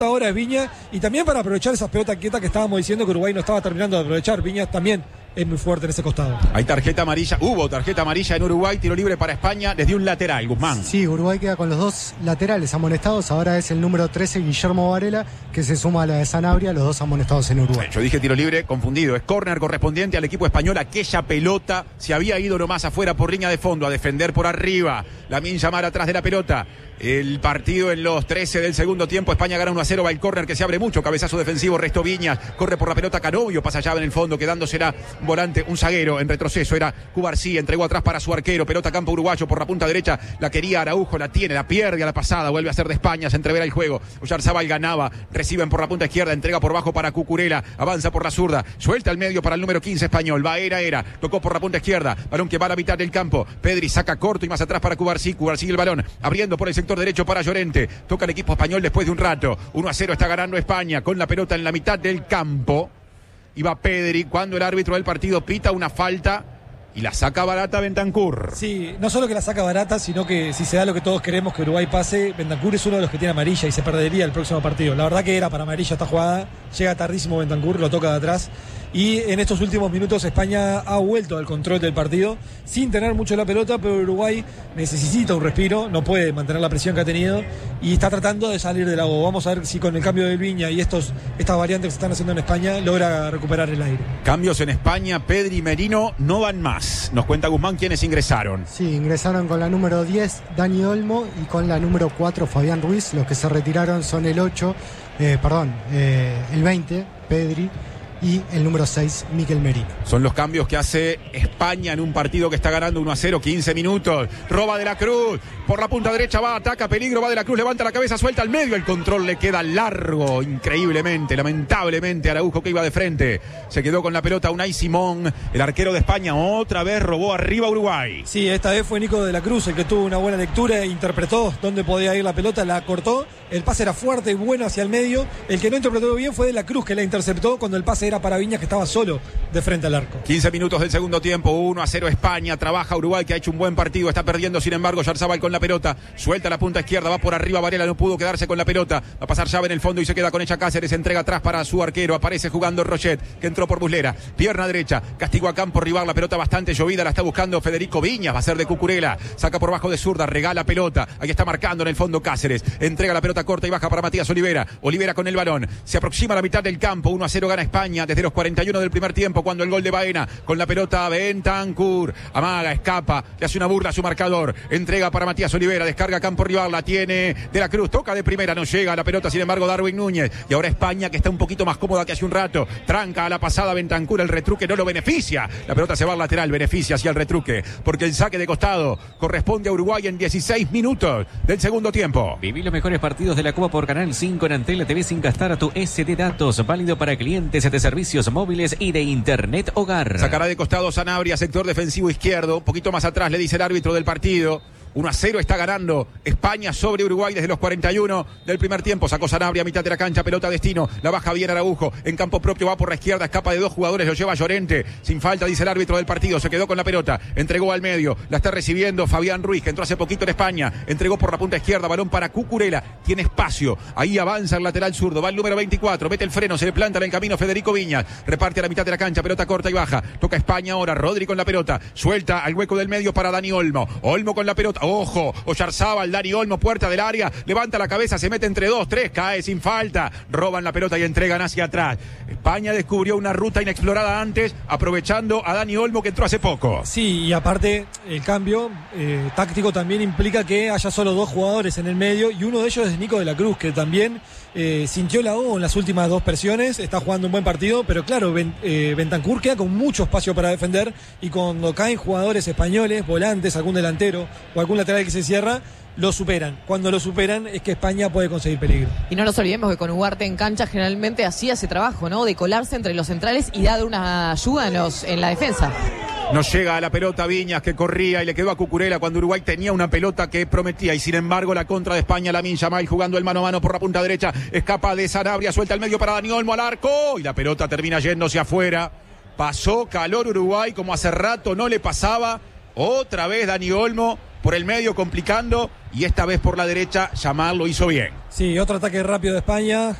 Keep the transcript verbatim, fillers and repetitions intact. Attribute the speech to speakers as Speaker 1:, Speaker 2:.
Speaker 1: ahora es Viñas, y también para aprovechar esas pelotas quietas que estábamos diciendo que Uruguay no estaba terminando de aprovechar. Viñas también es muy fuerte en ese costado.
Speaker 2: Hay tarjeta amarilla, hubo tarjeta amarilla en Uruguay, tiro libre para España desde un lateral, Guzmán.
Speaker 3: Sí, Uruguay queda con los dos laterales amonestados, ahora es el número trece, Guillermo Varela, que se suma a la de Sanabria, los dos amonestados en Uruguay.
Speaker 2: Yo dije tiro libre, confundido, es córner correspondiente al equipo español. Aquella pelota se había ido nomás afuera por línea de fondo, a defender por arriba, Lamine Yamal atrás de la pelota. El partido en los trece del segundo tiempo, España gana uno a cero, va el córner que se abre mucho, cabezazo defensivo, Resto Viñas, corre por la pelota Canovio, pasa llave en el fondo, quedándosela un volante, un zaguero en retroceso, era Cubarsí, entregó atrás para su arquero, pelota campo uruguayo por la punta derecha, la quería Araujo, la tiene, la pierde a la pasada, vuelve a ser de España, se entrevera el juego, Oyarzabal ganaba, reciben por la punta izquierda, entrega por bajo para Cucurella, avanza por la zurda, suelta al medio para el número quince español, va era, era, tocó por la punta izquierda, balón que va a la mitad del campo, Pedri saca corto y más atrás para Cubarsí, Cubarsí el balón, abriendo por el sector derecho para Llorente. Toca el equipo español después de un rato. uno a cero está ganando España con la pelota en la mitad del campo. Iba Pedri cuando el árbitro del partido pita una falta y la saca barata Bentancur.
Speaker 1: Sí, no solo que la saca barata, sino que si se da lo que todos queremos que Uruguay pase, Bentancur es uno de los que tiene amarilla y se perdería el próximo partido. La verdad que era para amarilla esta jugada. Llega tardísimo Bentancur, lo toca de atrás. Y en estos últimos minutos España ha vuelto al control del partido sin tener mucho la pelota, pero Uruguay necesita un respiro, no puede mantener la presión que ha tenido y está tratando de salir del agua. Vamos a ver si con el cambio de Viña y estos, estas variantes que se están haciendo en España logra recuperar el aire.
Speaker 2: Cambios en España, Pedri y Merino no van más. Nos cuenta Guzmán quiénes ingresaron.
Speaker 3: Sí, ingresaron con la número diez Dani Olmo y con la número cuatro Fabián Ruiz. Los que se retiraron son el ocho, eh, perdón, eh, el veinte Pedri y el número seis, Miquel Merino.
Speaker 2: Son los cambios que hace España en un partido que está ganando uno a cero, quince minutos. Roba de la Cruz, por la punta derecha va, ataca, peligro, va de la Cruz, levanta la cabeza, suelta al medio, el control le queda largo, increíblemente, lamentablemente, Araujo que iba de frente. Se quedó con la pelota Unai Simón, el arquero de España, otra vez robó arriba Uruguay.
Speaker 1: Sí, esta vez fue Nico de la Cruz el que tuvo una buena lectura e interpretó dónde podía ir la pelota, la cortó, el pase era fuerte y bueno hacia el medio. El que no interpretó bien fue de la Cruz, que la interceptó cuando el pase era para Viñas, que estaba solo de frente al arco.
Speaker 2: quince minutos del segundo tiempo, uno a cero España, trabaja Uruguay que ha hecho un buen partido, está perdiendo sin embargo Oyarzabal con la pelota, suelta la punta izquierda, va por arriba Varela, no pudo quedarse con la pelota, va a pasar llave en el fondo y se queda con ella Cáceres, entrega atrás para su arquero, aparece jugando Rochet, que entró por Muslera, pierna derecha, castigo a campo rival, la pelota bastante llovida, la está buscando Federico Viñas, va a ser de Cucurella, saca por bajo de zurda, regala pelota, aquí está marcando en el fondo Cáceres, entrega la pelota corta y baja para Matías Olivera, Olivera con el balón, se aproxima a la mitad del campo, uno a cero gana España desde los cuarenta y uno del primer tiempo, cuando el gol de Baena, con la pelota Bentancur, amaga, escapa, le hace una burla a su marcador, entrega para Matías Olivera, descarga a campo rival, la tiene de la Cruz, toca de primera, no llega a la pelota, sin embargo Darwin Núñez, y ahora España que está un poquito más cómoda que hace un rato, tranca a la pasada Bentancur, el retruque no lo beneficia, la pelota se va al lateral, beneficia hacia el retruque, porque el saque de costado corresponde a Uruguay en dieciséis minutos del segundo tiempo.
Speaker 4: Viví los mejores partidos de la Copa por Canal cinco en Antel T V sin gastar a tu S D Datos, válido para clientes de servicios móviles y de Internet Hogar.
Speaker 2: Sacará de costado Sanabria, sector defensivo izquierdo, un poquito más atrás le dice el árbitro del partido. uno a cero está ganando España sobre Uruguay desde los cuarenta y uno del primer tiempo. Sacó Sanabria a mitad de la cancha, pelota destino, la baja bien Araujo, en campo propio va por la izquierda, escapa de dos jugadores, lo lleva Llorente, sin falta dice el árbitro del partido, se quedó con la pelota, entregó al medio, la está recibiendo Fabián Ruiz, que entró hace poquito en España, entregó por la punta izquierda, balón para Cucurella, tiene espacio, ahí avanza el lateral zurdo, va el número veinticuatro, mete el freno, se le planta en el camino Federico Viñas, reparte a la mitad de la cancha, pelota corta y baja, toca España ahora, Rodri con la pelota, suelta al hueco del medio para Dani Olmo, Olmo con la pelota, ojo, Oyarzabal, Dani Olmo, puerta del área, levanta la cabeza, se mete entre dos, tres, cae sin falta, roban la pelota y entregan hacia atrás. España descubrió una ruta inexplorada antes, aprovechando a Dani Olmo que entró hace poco.
Speaker 1: Sí, y aparte el cambio eh, táctico también implica que haya solo dos jugadores en el medio y uno de ellos es Nico de la Cruz, que también eh, sintió la O en las últimas dos presiones, está jugando un buen partido, pero claro, ben, eh, Bentancur queda con mucho espacio para defender y cuando caen jugadores españoles, volantes, algún delantero o algún lateral que se cierra, lo superan. Cuando lo superan es que España puede conseguir peligro.
Speaker 5: Y no nos olvidemos que con Ugarte en cancha generalmente hacía ese trabajo, ¿no? De colarse entre los centrales y dar una ayuda en, los, en la defensa.
Speaker 2: No llega a la pelota Viñas, que corría y le quedó a Cucurella cuando Uruguay tenía una pelota que prometía, y sin embargo la contra de España, Lamine Yamal jugando el mano a mano por la punta derecha, escapa de Sanabria, suelta al medio para Dani Olmo al arco y la pelota termina yéndose afuera. Pasó calor Uruguay como hace rato no le pasaba. Otra vez Dani Olmo por el medio complicando, y esta vez por la derecha Yamal lo hizo bien.
Speaker 1: Sí, otro ataque rápido de España,